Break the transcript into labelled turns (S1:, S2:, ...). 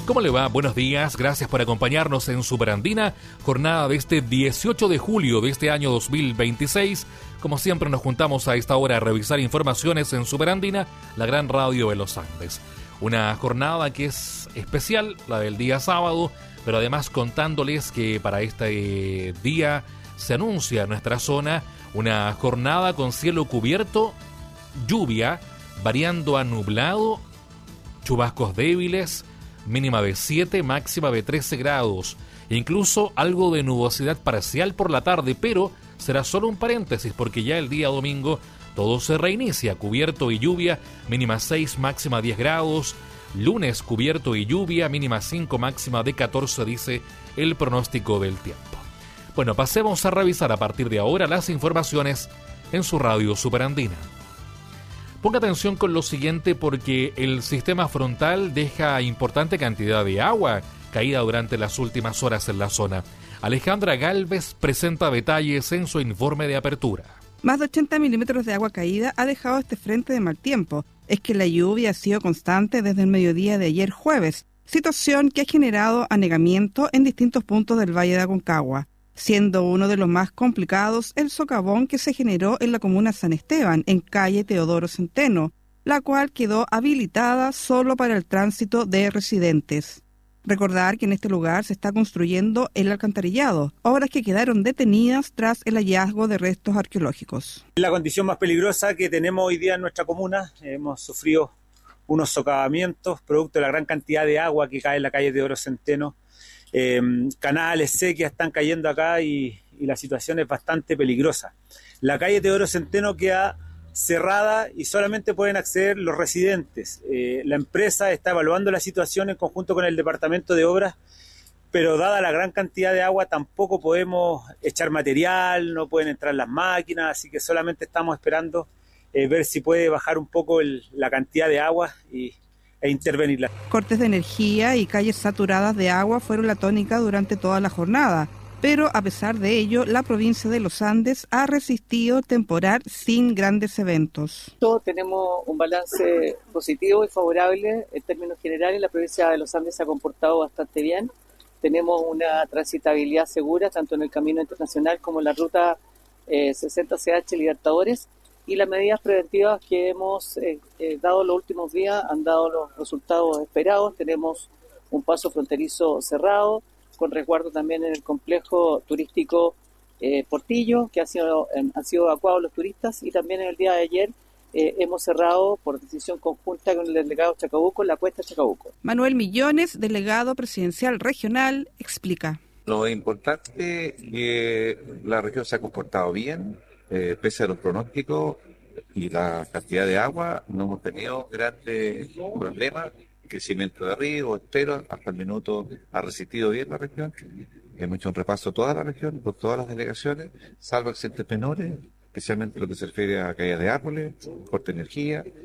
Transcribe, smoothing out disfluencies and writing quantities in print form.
S1: ¿Cómo le va? Buenos días, gracias por acompañarnos en Superandina, jornada de este 18 de julio de este año 2026. Como siempre nos juntamos a esta hora a revisar informaciones en Superandina, la gran radio de los Andes. Una jornada que es especial, la del día sábado, pero además contándoles que para este día se anuncia en nuestra zona una jornada con cielo cubierto, lluvia, variando a nublado, chubascos débiles, mínima de 7, máxima de 13 grados. Incluso algo de nubosidad parcial por la tarde, pero será solo un paréntesis porque ya el día domingo todo se reinicia, cubierto y lluvia, mínima 6, máxima 10 grados. Lunes cubierto y lluvia, mínima 5, máxima de 14, dice el pronóstico del tiempo. Bueno, pasemos a revisar a partir de ahora las informaciones en su radio Superandina. Ponga atención con lo siguiente porque el sistema frontal deja importante cantidad de agua caída durante las últimas horas en la zona. Alejandra Galvez presenta detalles en su informe de apertura.
S2: Más de 80 milímetros de agua caída ha dejado este frente de mal tiempo. Es que la lluvia ha sido constante desde el mediodía de ayer jueves, situación que ha generado anegamiento en distintos puntos del Valle de Aconcagua, siendo uno de los más complicados el socavón que se generó en la comuna San Esteban, en calle Teodoro Centeno, la cual quedó habilitada solo para el tránsito de residentes. Recordar que en este lugar se está construyendo el alcantarillado, obras que quedaron detenidas tras el hallazgo de restos arqueológicos.
S3: La condición más peligrosa que tenemos hoy día en nuestra comuna, hemos sufrido unos socavamientos producto de la gran cantidad de agua que cae en la calle Teodoro Centeno. Canales, sequías están cayendo acá y la situación es bastante peligrosa. La calle Teodoro Centeno queda cerrada y solamente pueden acceder los residentes. La empresa está evaluando la situación en conjunto con el departamento de obras, pero dada la gran cantidad de agua tampoco podemos echar material, no pueden entrar las máquinas, así que solamente estamos esperando ver si puede bajar un poco la cantidad de agua e intervenirla.
S2: Cortes de energía y calles saturadas de agua fueron la tónica durante toda la jornada, pero a pesar de ello, la provincia de los Andes ha resistido temporal sin grandes eventos.
S4: Todos tenemos un balance positivo y favorable en términos generales. La provincia de los Andes se ha comportado bastante bien. Tenemos una transitabilidad segura tanto en el camino internacional como en la ruta 60CH Libertadores. Y las medidas preventivas que hemos dado los últimos días han dado los resultados esperados. Tenemos un paso fronterizo cerrado, con resguardo también en el complejo turístico Portillo, que han sido evacuados los turistas, y también en el día de ayer hemos cerrado por decisión conjunta con el delegado Chacabuco la cuesta Chacabuco.
S2: Manuel Millones, delegado presidencial regional, explica.
S5: Lo importante es que la región se ha comportado bien. Pese a los pronósticos y la cantidad de agua, no hemos tenido grandes problemas. El crecimiento de ríos, esteros, hasta el minuto ha resistido bien la región. Hemos hecho un repaso de toda la región, por todas las delegaciones, salvo accidentes menores, especialmente lo que se refiere a caídas de árboles, corte de energía.